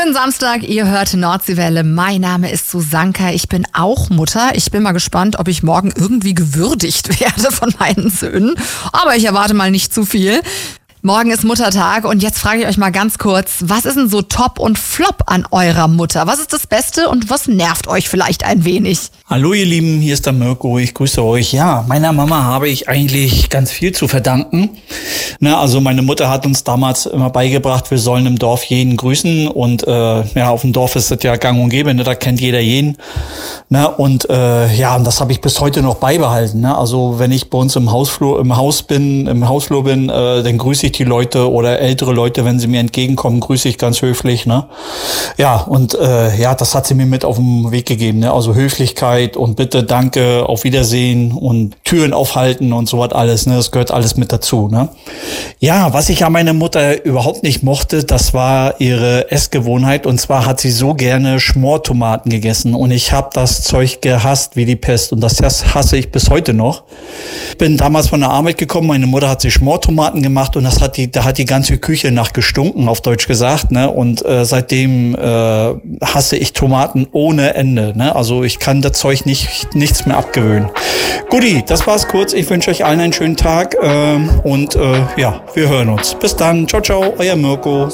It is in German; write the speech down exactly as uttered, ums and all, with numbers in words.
Schönen Samstag, ihr hört Nordseewelle. Mein Name ist Susanka, ich bin auch Mutter. Ich bin mal gespannt, ob ich morgen irgendwie gewürdigt werde von meinen Söhnen. Aber ich erwarte mal nicht zu viel. Morgen ist Muttertag und jetzt frage ich euch mal ganz kurz, was ist denn so Top und Flop an eurer Mutter? Was ist das Beste und was nervt euch vielleicht ein wenig? Hallo ihr Lieben, hier ist der Mirko, ich grüße euch. Ja, meiner Mama habe ich eigentlich ganz viel zu verdanken. Na, also meine Mutter hat uns damals immer beigebracht, wir sollen im Dorf jeden grüßen und äh, ja, auf dem Dorf ist das ja gang und gäbe, ne? Da kennt jeder jeden. Na, und äh, ja, und das habe ich bis heute noch beibehalten. Ne? Also wenn ich bei uns im Hausflur, im Haus bin, im Hausflur bin, äh, dann grüße ich die Leute oder ältere Leute, wenn sie mir entgegenkommen, grüße ich ganz höflich. Ne? Ja, und äh, ja, das hat sie mir mit auf den Weg gegeben. Ne? Also Höflichkeit und bitte, danke, auf Wiedersehen und Türen aufhalten und so was alles. Ne? Das gehört alles mit dazu. Ne? Ja, was ich an meiner Mutter überhaupt nicht mochte, das war ihre Essgewohnheit. Und zwar hat sie so gerne Schmortomaten gegessen. Und ich habe das Zeug gehasst wie die Pest. Und das hasse ich bis heute noch. Ich bin damals von der Arbeit gekommen, meine Mutter hat sich Schmortomaten gemacht und das hat die, da hat die ganze Küche nach gestunken, auf Deutsch gesagt, ne? Und äh, seitdem äh, hasse ich Tomaten ohne Ende, ne? Also ich kann das Zeug nicht nichts mehr abgewöhnen. Guti, das war's kurz. Ich wünsche euch allen einen schönen Tag äh, und äh, ja, wir hören uns. Bis dann. Ciao, ciao, euer Mirko.